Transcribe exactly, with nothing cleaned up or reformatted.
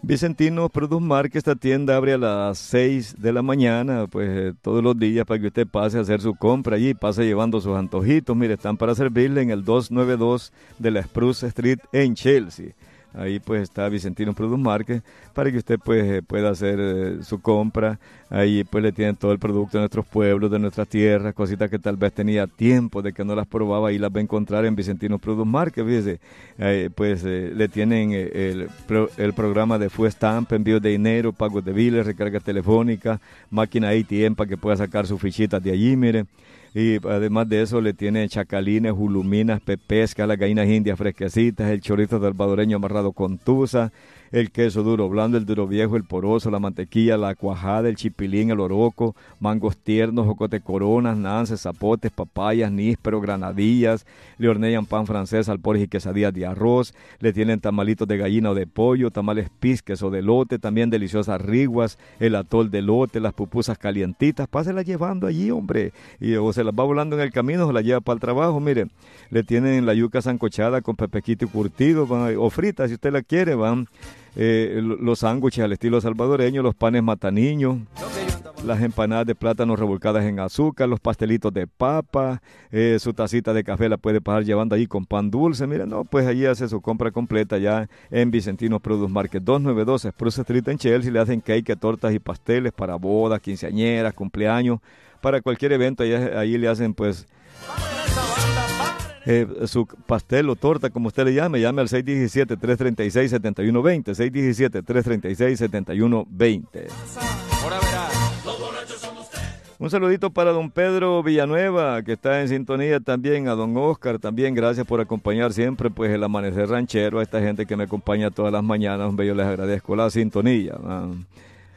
Vicentino Produce Market, esta tienda abre a las seis de la mañana, pues eh, todos los días para que usted pase a hacer su compra allí, pase llevando sus antojitos. Mire, están para servirle en el doscientos noventa y dos de la Spruce Street en Chelsea. Ahí pues está Vicentino Produce Market para que usted pues eh, pueda hacer eh, su compra. Ahí pues le tienen todo el producto de nuestros pueblos, de nuestras tierras, cositas que tal vez tenía tiempo de que no las probaba, y las va a encontrar en Vicentino Produce Market. Fíjese, eh, pues eh, le tienen eh, el, pro, el programa de Food Stamp, envíos de dinero, pagos de biles, recarga telefónica, máquina A T M para que pueda sacar sus fichitas de allí, mire. Y además de eso le tiene chacalines, juluminas, pepescas, las gallinas indias fresquecitas, el chorizo salvadoreño amarrado con tusa, el queso duro blando, el duro viejo, el poroso, la mantequilla, la cuajada, el chipilín, el oroco, mangos tiernos, jocote coronas, nances, zapotes, papayas, níspero, granadillas, le hornean pan francés, alpores y quesadillas de arroz, le tienen tamalitos de gallina o de pollo, tamales pisques o de lote, también deliciosas riguas, el atol de lote, las pupusas calientitas, páselas llevando allí, hombre, y o se las va volando en el camino, se las lleva para el trabajo. Mire, le tienen la yuca sancochada con pepequito y curtido, van, o frita si usted la quiere, van eh, los sándwiches al estilo salvadoreño, los panes mataniños, las empanadas de plátano revolcadas en azúcar, los pastelitos de papa, eh, su tacita de café la puede pasar llevando ahí con pan dulce. Mire, no, pues allí hace su compra completa ya en Vicentino Produce Market, doscientos noventa y dos Spruce Street en Chelsea. Le hacen cake, tortas y pasteles para bodas, quinceañeras, cumpleaños, para cualquier evento. Ahí, ahí le hacen pues eh, su pastel o torta, como usted le llame. Llame al seis uno siete, tres tres seis, siete uno dos cero, seis uno siete, tres tres seis, siete uno dos cero. Un saludito para don Pedro Villanueva, que está en sintonía también, a don Oscar también, gracias por acompañar siempre pues el amanecer ranchero, a esta gente que me acompaña todas las mañanas. Hombre, yo les agradezco la sintonía, man.